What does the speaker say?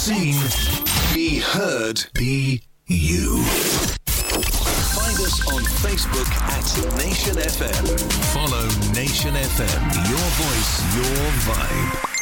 seen, be heard, be you. Find us on Facebook at Nation FM. Follow Nation FM. Your voice, your vibe.